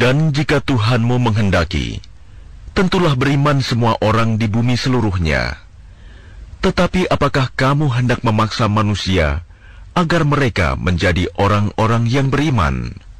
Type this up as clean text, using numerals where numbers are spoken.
Dan jika Tuhanmu menghendaki, tentulah beriman semua orang di bumi seluruhnya. Tetapi apakah kamu hendak memaksa manusia agar mereka menjadi orang-orang yang beriman?